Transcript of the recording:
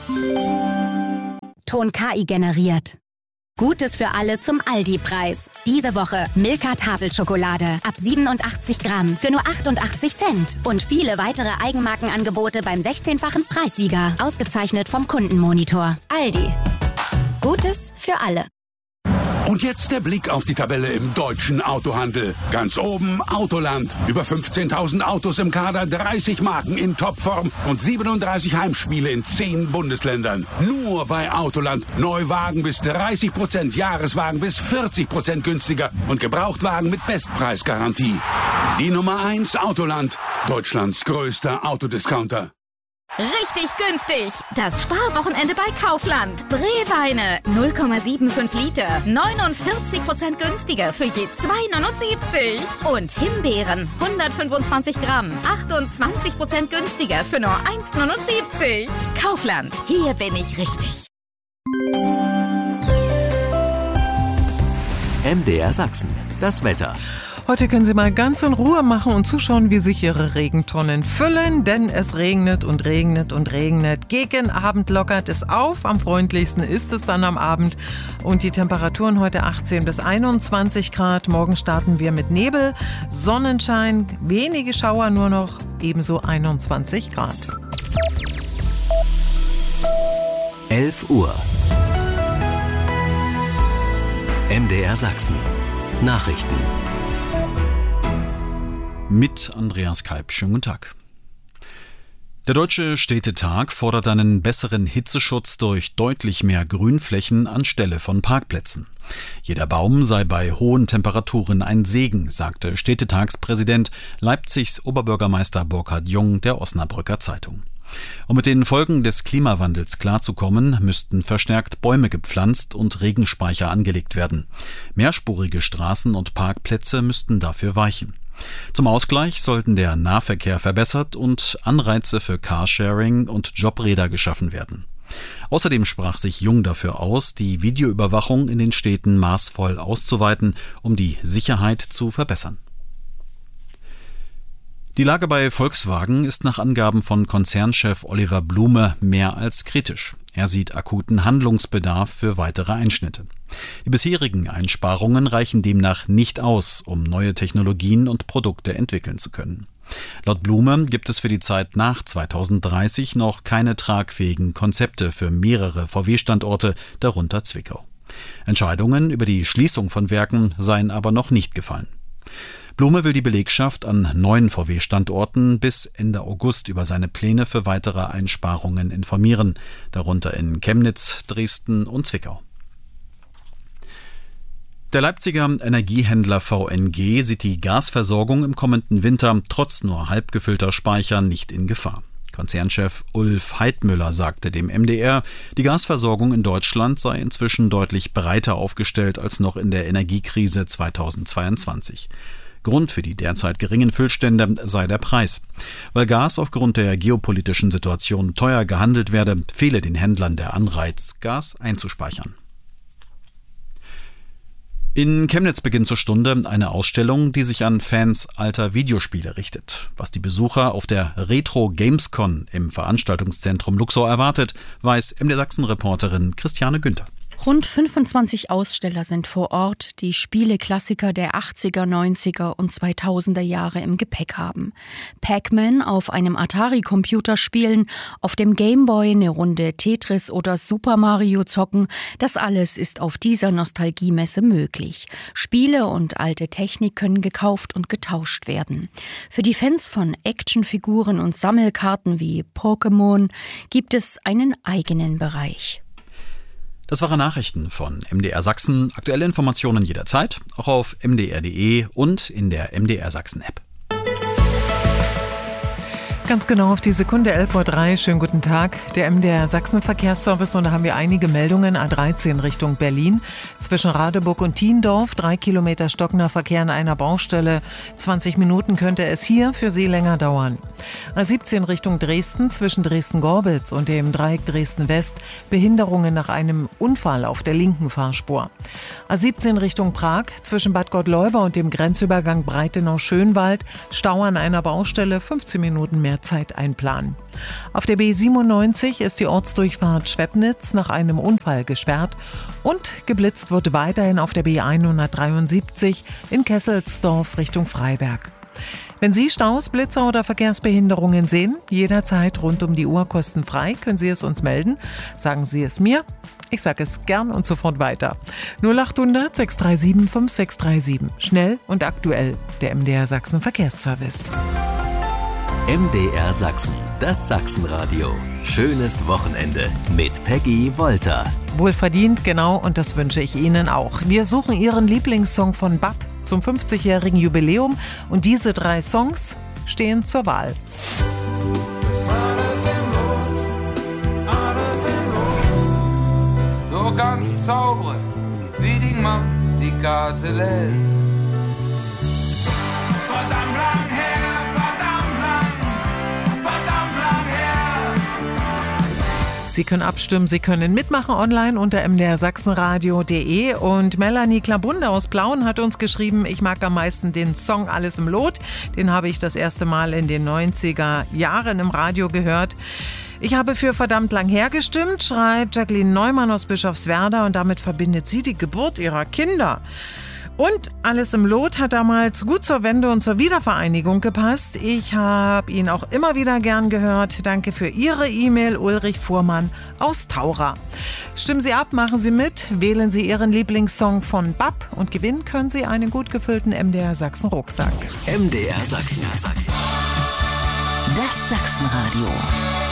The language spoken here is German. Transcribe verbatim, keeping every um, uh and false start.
Ton K I generiert. Gutes für alle zum Aldi-Preis. Diese Woche Milka Tafelschokolade ab siebenundachtzig Gramm für nur achtundachtzig Cent. Und viele weitere Eigenmarkenangebote beim sechzehnfachen Preissieger. Ausgezeichnet vom Kundenmonitor. Aldi. Gutes für alle. Und jetzt der Blick auf die Tabelle im deutschen Autohandel. Ganz oben Autoland. Über fünfzehntausend Autos im Kader, dreißig Marken in Topform und siebenunddreißig Heimspiele in zehn Bundesländern. Nur bei Autoland. Neuwagen bis dreißig Prozent, Jahreswagen bis vierzig Prozent günstiger und Gebrauchtwagen mit Bestpreisgarantie. Die Nummer eins Autoland. Deutschlands größter Autodiscounter. Richtig günstig. Das Sparwochenende bei Kaufland. Brewweine null Komma fünfundsiebzig Liter. neunundvierzig Prozent günstiger für je zwei neunundsiebzig. Und Himbeeren hundertfünfundzwanzig Gramm. achtundzwanzig Prozent günstiger für nur eins neunundsiebzig. Kaufland. Hier bin ich richtig. M D R Sachsen. Das Wetter. Heute können Sie mal ganz in Ruhe machen und zuschauen, wie sich Ihre Regentonnen füllen, denn es regnet und regnet und regnet. Gegen Abend lockert es auf, am freundlichsten ist es dann am Abend und die Temperaturen heute achtzehn bis einundzwanzig Grad. Morgen starten wir mit Nebel, Sonnenschein, wenige Schauer nur noch, ebenso einundzwanzig Grad. elf Uhr. M D R Sachsen. Nachrichten. Mit Andreas Kalb. Schönen guten Tag. Der Deutsche Städtetag fordert einen besseren Hitzeschutz durch deutlich mehr Grünflächen anstelle von Parkplätzen. Jeder Baum sei bei hohen Temperaturen ein Segen, sagte Städtetagspräsident Leipzigs Oberbürgermeister Burkhard Jung der Osnabrücker Zeitung. Um mit den Folgen des Klimawandels klarzukommen, müssten verstärkt Bäume gepflanzt und Regenspeicher angelegt werden. Mehrspurige Straßen und Parkplätze müssten dafür weichen. Zum Ausgleich sollten der Nahverkehr verbessert und Anreize für Carsharing und Jobräder geschaffen werden. Außerdem sprach sich Jung dafür aus, die Videoüberwachung in den Städten maßvoll auszuweiten, um die Sicherheit zu verbessern. Die Lage bei Volkswagen ist nach Angaben von Konzernchef Oliver Blume mehr als kritisch. Er sieht akuten Handlungsbedarf für weitere Einschnitte. Die bisherigen Einsparungen reichen demnach nicht aus, um neue Technologien und Produkte entwickeln zu können. Laut Blume gibt es für die Zeit nach zweitausenddreißig noch keine tragfähigen Konzepte für mehrere V W-Standorte, darunter Zwickau. Entscheidungen über die Schließung von Werken seien aber noch nicht gefallen. Blume will die Belegschaft an neuen V W-Standorten bis Ende August über seine Pläne für weitere Einsparungen informieren, darunter in Chemnitz, Dresden und Zwickau. Der Leipziger Energiehändler V N G sieht die Gasversorgung im kommenden Winter trotz nur halb gefüllter Speicher nicht in Gefahr. Konzernchef Ulf Heidmüller sagte dem M D R, die Gasversorgung in Deutschland sei inzwischen deutlich breiter aufgestellt als noch in der Energiekrise zweitausendzweiundzwanzig. Grund für die derzeit geringen Füllstände sei der Preis. Weil Gas aufgrund der geopolitischen Situation teuer gehandelt werde, fehle den Händlern der Anreiz, Gas einzuspeichern. In Chemnitz beginnt zur Stunde eine Ausstellung, die sich an Fans alter Videospiele richtet. Was die Besucher auf der Retro Gamescon im Veranstaltungszentrum Luxor erwartet, weiß M D Sachsen-Reporterin Christiane Günther. Rund fünfundzwanzig Aussteller sind vor Ort, die Spieleklassiker der achtziger, neunziger und zweitausender Jahre im Gepäck haben. Pac-Man auf einem Atari-Computer spielen, auf dem Gameboy eine Runde Tetris oder Super Mario zocken, das alles ist auf dieser Nostalgiemesse möglich. Spiele und alte Technik können gekauft und getauscht werden. Für die Fans von Actionfiguren und Sammelkarten wie Pokémon gibt es einen eigenen Bereich. Das waren Nachrichten von M D R Sachsen. Aktuelle Informationen jederzeit, auch auf m d r punkt d e und in der M D R Sachsen App. Ganz genau auf die Sekunde elf Uhr drei. Schönen guten Tag. Der M D R Sachsen Verkehrsservice und da haben wir einige Meldungen. A dreizehn Richtung Berlin. Zwischen Radeburg und Thiendorf. Drei Kilometer stockender Verkehr an einer Baustelle. zwanzig Minuten könnte es hier für Sie länger dauern. A siebzehn Richtung Dresden. Zwischen Dresden-Gorbitz und dem Dreieck Dresden-West. Behinderungen nach einem Unfall auf der linken Fahrspur. A siebzehn Richtung Prag. Zwischen Bad Gottleuba und dem Grenzübergang Breitenau-Schönwald. Stau an einer Baustelle. fünfzehn Minuten mehr mehr Zeit einplanen. Auf der B siebenundneunzig ist die Ortsdurchfahrt Schwebnitz nach einem Unfall gesperrt und geblitzt wird weiterhin auf der B hundertdreiundsiebzig in Kesselsdorf Richtung Freiberg. Wenn Sie Staus, Blitzer oder Verkehrsbehinderungen sehen, jederzeit rund um die Uhr kostenfrei, können Sie es uns melden. Sagen Sie es mir. Ich sage es gern und sofort weiter. null achthundert sechs drei sieben fünf sechs drei sieben. Schnell und aktuell. Der M D R Sachsen Verkehrsservice. M D R Sachsen, das Sachsenradio. Schönes Wochenende mit Peggy Wolter. Wohlverdient, genau, und das wünsche ich Ihnen auch. Wir suchen Ihren Lieblingssong von B A P zum fünfzigjährigen Jubiläum und diese drei Songs stehen zur Wahl. Alles im Lot, alles im Lot. Du kannst zaubern, wie die Mann die Karte lädt. Verdammt lang her, verdammt lang, verdammt lang her. Sie können abstimmen, Sie können mitmachen online unter m d r sachsenradio punkt d e und Melanie Klabunde aus Plauen hat uns geschrieben, ich mag am meisten den Song Alles im Lot. Den habe ich das erste Mal in den neunziger Jahren im Radio gehört. Ich habe für verdammt lang her gestimmt, schreibt Jacqueline Neumann aus Bischofswerda und damit verbindet sie die Geburt ihrer Kinder. Und Alles im Lot hat damals gut zur Wende und zur Wiedervereinigung gepasst. Ich habe ihn auch immer wieder gern gehört. Danke für Ihre E-Mail, Ulrich Fuhrmann aus Taura. Stimmen Sie ab, machen Sie mit, wählen Sie Ihren Lieblingssong von B A P und gewinnen können Sie einen gut gefüllten M D R Sachsen Rucksack. M D R Sachsen. Das Sachsenradio.